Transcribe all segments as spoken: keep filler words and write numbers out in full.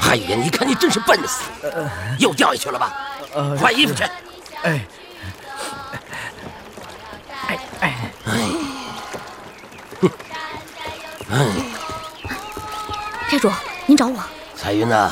哎呀，你看你真是笨死，又掉下去了吧？换衣服去。 哎，哎哎哎， 哎， 寨主，您找我。 彩云呐，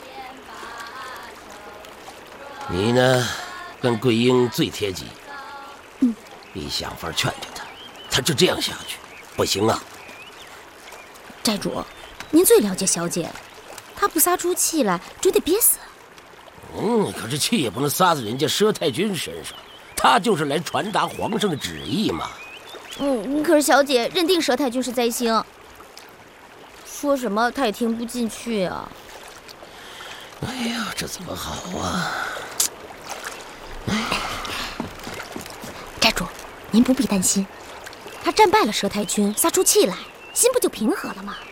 你呢，跟桂英最贴近。 嗯， 你想法劝劝他，他就这样下去，不行啊。 寨主，您最了解小姐，她不撒出气来，准得憋死。 嗯，可是气也不能撒在人家佘太君身上，他就是来传达皇上的旨意嘛。 嗯，可是小姐认定佘太君是灾星，说什么她也听不进去啊。 哎呀，这怎么好啊？哎， 寨主，您不必担心，他战败了佘太君，撒出气来，心不就平和了吗？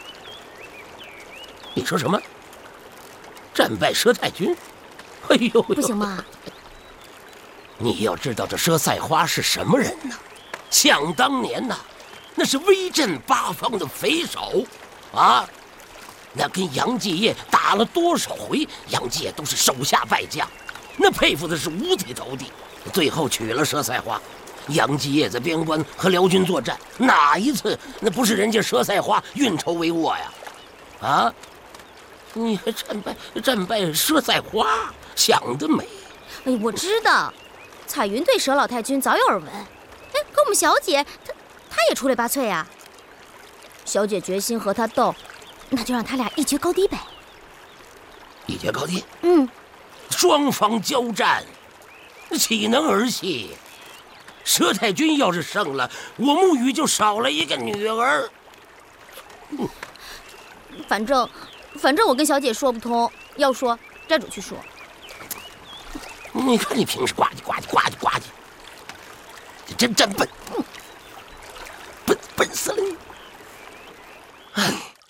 你说什么？战败佘太君？哎呦， 不行吗？ 你要知道这佘赛花是什么人呢？想当年呐，那是威震八方的匪首啊！那跟杨继业打了多少回，杨继业都是手下败将，那佩服的是五体投地。最后娶了佘赛花，杨继业在边关和辽军作战，哪一次那不是人家佘赛花运筹帷幄呀？啊！你还战败战败佘赛花，想得美！ 哎，我知道，彩云对佘老太君早有耳闻。哎，可我们小姐她她也出类拔萃啊。小姐决心和他斗，那就让他俩一决高低呗。 一决高低？ 嗯， 双方交战，岂能儿戏？佘太君要是胜了，我沐雨就少了一个女儿。 嗯，反正。反正我跟小姐说不通，要说寨主去说。 你看你平时呱唧呱唧呱唧呱唧，你真真笨，嗯、笨笨死了你！哎，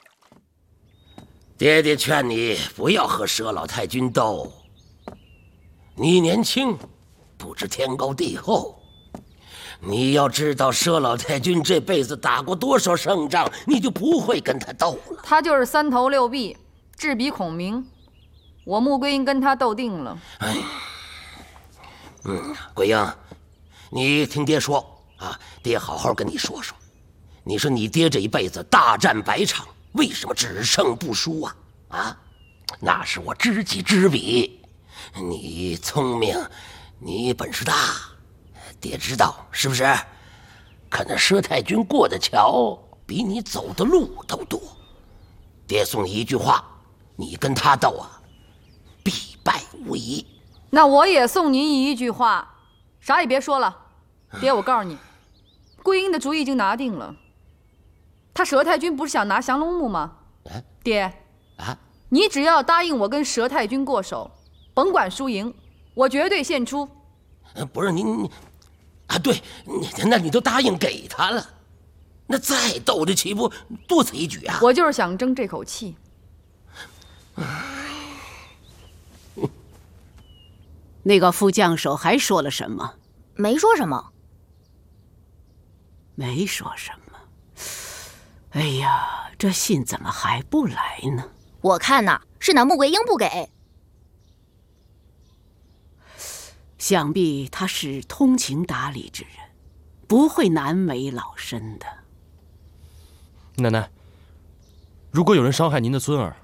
爹爹劝你不要和佘老太君斗。你年轻，不知天高地厚。你要知道佘老太君这辈子打过多少胜仗，你就不会跟他斗了。 他就是三头六臂，智比孔明，我穆桂英跟他斗定了。 哎，嗯，桂英，你听爹说啊，爹好好跟你说说。你说你爹这一辈子大战百场，为什么只胜不输啊？啊，那是我知己知彼。你聪明，你本事大。爹知道是不是？可那佘太君过的桥比你走的路都多。爹送你一句话，你跟他斗啊，必败无疑。 那我也送您一句话，啥也别说了。爹，我告诉你，桂英的主意已经拿定了。他佘太君不是想拿降龙木吗？ 啊、 爹， 啊， 你只要答应我跟佘太君过手，甭管输赢，我绝对献出。 不是您。啊，对，那你都答应给他了，那再斗这岂不多此一举啊？ 我就是想争这口气。 那个副将手还说了什么？ 没说什么。 没说什么。哎呀，这信怎么还不来呢？ 我看呐，是那穆桂英不给。 想必他是通情达理之人，不会难为老身的。 奶奶，如果有人伤害您的孙儿，